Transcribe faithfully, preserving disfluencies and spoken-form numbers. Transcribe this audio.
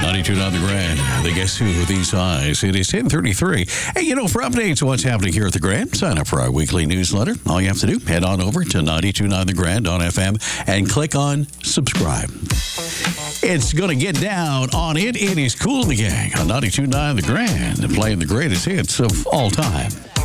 ninety-two point nine The Grand. The Guess Who with these eyes. It is ten thirty-three. Hey, you know, for updates on what's happening here at The Grand, sign up for our weekly newsletter. All you have to do, head on over to ninety-two point nine The Grand on F M and click on subscribe. It's going to get down on it. It is Kool and the Gang on ninety-two point nine The Grand, playing the greatest hits of all time.